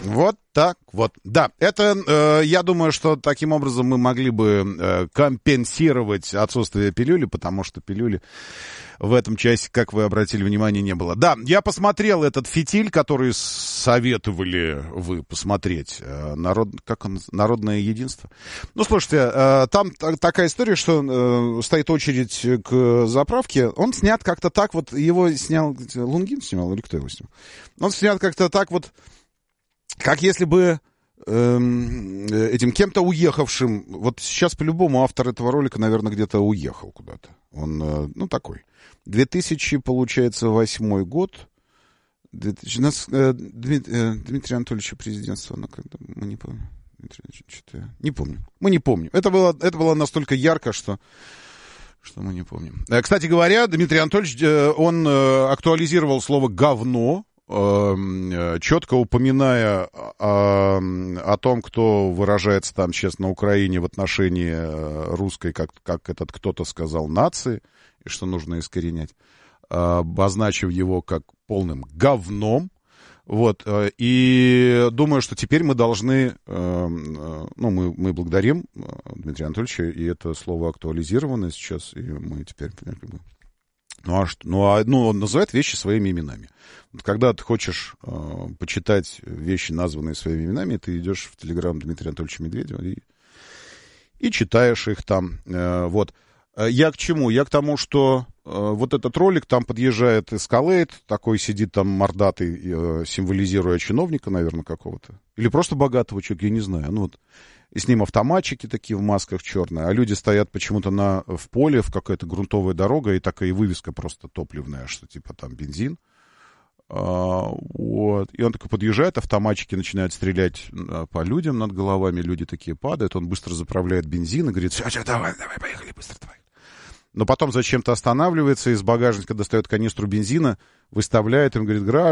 Вот так вот. Да, это, я думаю, что таким образом мы могли бы компенсировать отсутствие пилюли, потому что пилюли в этом часе, как вы обратили внимание, не было. Да, я посмотрел этот фитиль, который советовали вы посмотреть. Народное единство. Ну, слушайте, там такая история, что стоит очередь к заправке. Он снят как-то так вот, его снял, Лунгин снимал или кто его снял? Он снят как-то так вот, как если бы этим кем-то уехавшим... Вот сейчас по-любому автор этого ролика, наверное, где-то уехал куда-то. Он, ну, такой. 2008 год. У нас Дмитрия Анатольевича президентства, мы не помним. Не помню. Мы не помним. Это было настолько ярко, что мы не помним. Кстати говоря, Дмитрий Анатольевич, он актуализировал слово «говно», четко упоминая о том, кто выражается там сейчас на Украине в отношении русской, как этот кто-то сказал, нации, и что нужно искоренять, обозначив его как полным говном. Вот, и думаю, что теперь мы должны, ну, мы благодарим Дмитрия Анатольевича, и это слово актуализировано сейчас, и мы теперь... он называет вещи своими именами. Вот когда ты хочешь почитать вещи, названные своими именами, ты идешь в телеграм Дмитрия Анатольевича Медведева и читаешь их там. Вот. Я к чему? Я к тому, что вот этот ролик, там подъезжает Escalade, такой сидит там мордатый, символизируя чиновника, наверное, какого-то. Или просто богатого человека, я не знаю. Ну вот. И с ним автоматчики такие в масках черные, а люди стоят почему-то в поле, в какая-то грунтовая дорога, и такая вывеска просто топливная, что типа там бензин. Вот. И он такой подъезжает, автоматчики начинают стрелять по людям над головами, люди такие падают, он быстро заправляет бензин и говорит: все, давай, поехали, быстро, давай. Но потом зачем-то останавливается, из багажника достает канистру бензина, выставляет им, говорит: